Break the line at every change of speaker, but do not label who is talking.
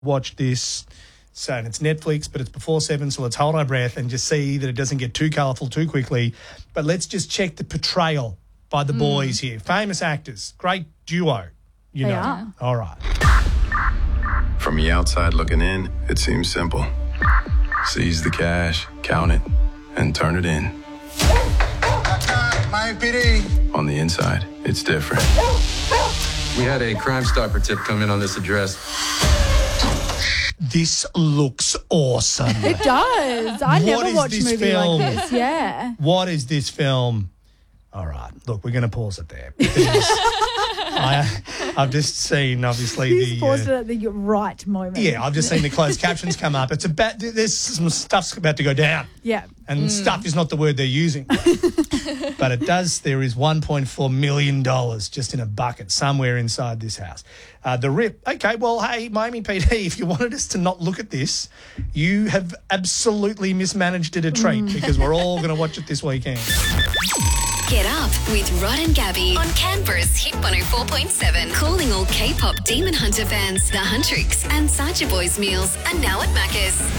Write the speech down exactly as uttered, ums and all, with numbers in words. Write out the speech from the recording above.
watch this. So and it's Netflix, but it's before seven, so let's hold our breath and just see that it doesn't get too colourful too quickly. But let's just check the portrayal by the mm. boys here. Famous actors, great duo. You
they
know.
Are.
All right.
From the outside looking in, it seems simple. Seize the cash, count it, and turn it in.
My P D.
On the inside, it's different.
We had a Crime Stopper tip come in on this address.
This looks awesome.
It does. I
What
never
is
watched a
this
movie
film?
like this. Yeah.
What is this film? All right, look, we're going to pause it there. Because I, I've just seen, obviously,
He's
the...
paused
uh,
it at the right moment.
Yeah, I've just seen the closed captions come up. It's about, there's some stuff's about to go down.
Yeah.
And
Mm.
stuff is not the word they're using. But it does, there is one point four million dollars just in a bucket somewhere inside this house. Uh, the Rip, okay, well, hey, Miami P D, if you wanted us to not look at this, you have absolutely mismanaged it a treat
Mm.
because we're all going to watch it this weekend.
Get up with Rod and Gabby on Canberra's Hit one oh four point seven. Calling all K-pop Demon Hunter fans. The Huntrix and Sacha Boys meals are now at Macca's.